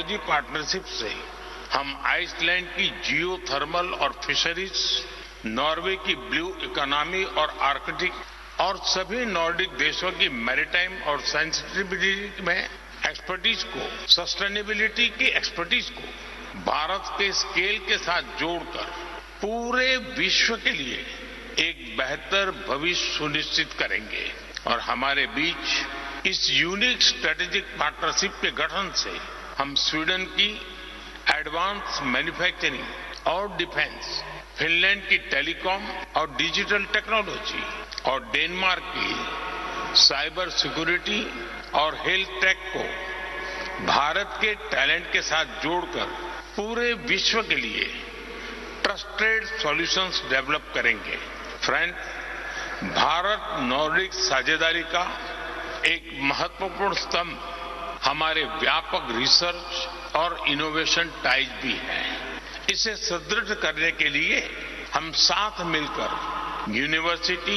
Technology partnership से हम Iceland की जियो थर्मल और फिशरीज, नॉर्वे की ब्लू इकोनॉमी और आर्कटिक और सभी नॉर्डिक देशों की मैरीटाइम और सेंसिटिविटी में एक्सपर्टीज को, सस्टेनेबिलिटी की एक्सपर्टीज को भारत के स्केल के साथ जोड़कर पूरे विश्व के लिए एक बेहतर भविष्य सुनिश्चित करेंगे। और हमारे बीच इस यूनिक स्ट्रेटेजिक पार्टनरशिप के गठन से हम स्वीडन की एडवांस मैन्युफैक्चरिंग और डिफेंस, फिनलैंड की टेलीकॉम और डिजिटल टेक्नोलॉजी और डेनमार्क की साइबर सिक्योरिटी और हेल्थ टेक को भारत के टैलेंट के साथ जोड़कर पूरे विश्व के लिए ट्रस्टेड सॉल्यूशंस डेवलप करेंगे। फ्रेंड, भारत नॉर्डिक साझेदारी का एक महत्वपूर्ण स्तंभ हमारे व्यापक रिसर्च और इनोवेशन टाइज भी है। इसे सुदृढ़ करने के लिए हम साथ मिलकर यूनिवर्सिटी,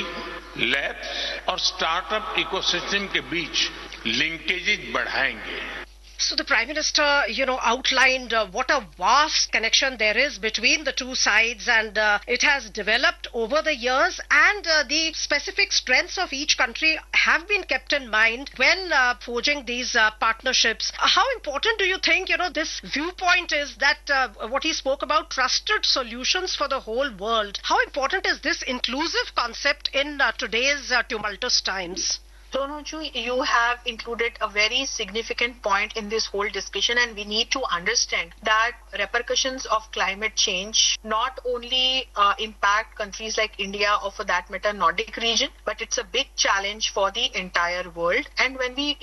लैब्स और स्टार्टअप इकोसिस्टम के बीच लिंकेजेज बढ़ाएंगे। So the Prime Minister, outlined what a vast connection there is between the two sides, and it has developed over the years, and the specific strengths of each country have been kept in mind when forging these partnerships. How important do you think, this viewpoint is that what he spoke about, trusted solutions for the whole world? How important is this inclusive concept in today's tumultuous times? Sonuju, you have included a very significant point in this whole discussion, and we need to understand that repercussions of climate change not only impact countries like India or for that matter Nordic region, but it's a big challenge for the entire world. And when we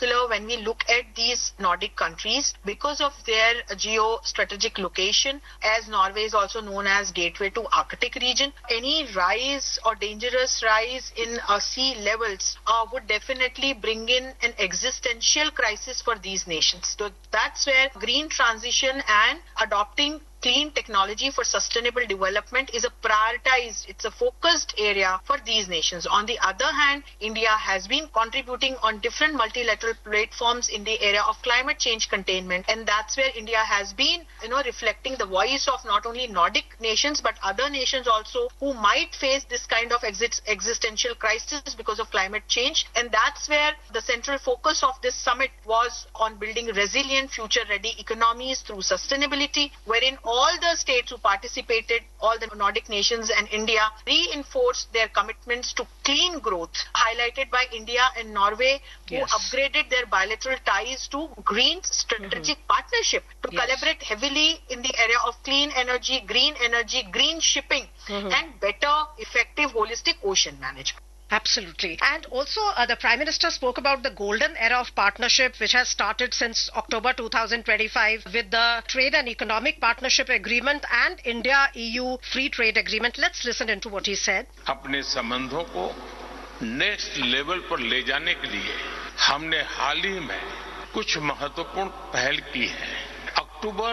look at these Nordic countries, because of their geo-strategic location, as Norway is also known as gateway to Arctic region, any rise or dangerous rise in sea levels would definitely bring in an existential crisis for these nations. So that's where green transition and adopting clean technology for sustainable development is a prioritized, it's a focused area for these nations. On the other hand, India has been contributing on different multilateral platforms in the area of climate change containment, and that's where India has been, reflecting the voice of not only Nordic nations but other nations also who might face this kind of existential crisis because of climate change. And that's where the central focus of this summit was on building resilient, future-ready economies through sustainability, wherein all the states who participated, all the Nordic nations and India, reinforced their commitments to clean growth, highlighted by India and Norway, who upgraded their bilateral ties to green strategic partnership to collaborate heavily in the area of clean energy, green shipping, and better, effective, holistic ocean management. Absolutely. And also the Prime Minister spoke about the golden era of partnership which has started since October 2025 with the Trade and Economic Partnership Agreement and India-EU Free Trade Agreement. Let's listen into what he said. अपने संबंधों को next level पर ले जाने के लिए हमने हाल ही में कुछ महत्वपूर्ण पहल की है। अक्टूबर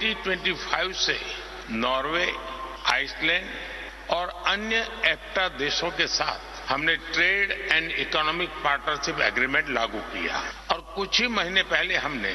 2025 से नॉर्वे, आइसलैंड और अन्य एफ्टा देशों के साथ हमने trade and economic partnership agreement लागू किया और कुछ ही महीने पहले हमने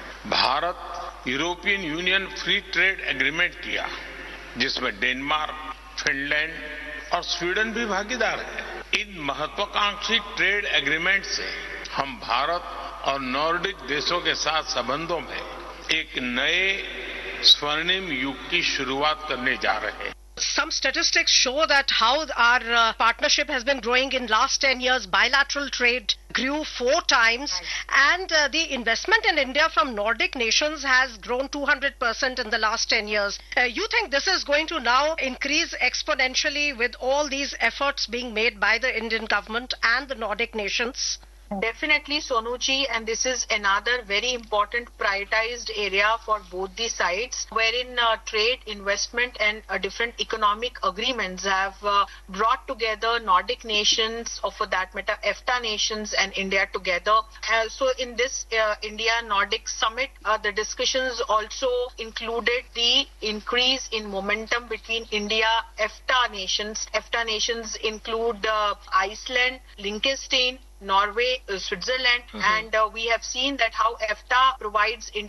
Bharat European union free trade agreement किया, जिसमें डेनमार्क, फिनलैंड और स्वीडन भी भागीदार है। इन महत्वाकांक्षी ट्रेड एग्रीमेंट से हम भारत और नॉर्डिक देशों के साथ संबंधों में एक नए स्वर्णिम युग की शुरुआत करने जा रहे हैं। Some statistics show that how our partnership has been growing in last 10 years. Bilateral trade grew 4 times, and the investment in India from Nordic nations has grown 200% in the last 10 years. You think this is going to now increase exponentially with all these efforts being made by the Indian government and the Nordic nations? Definitely, Sonuji, and this is another very important prioritized area for both the sides, wherein trade, investment and different economic agreements have brought together Nordic nations, or for that matter EFTA nations and India together. So in this India-Nordic summit, the discussions also included the increase in momentum between India-EFTA nations. EFTA nations include Iceland, Liechtenstein, Norway, Switzerland, and we have seen that how EFTA provides India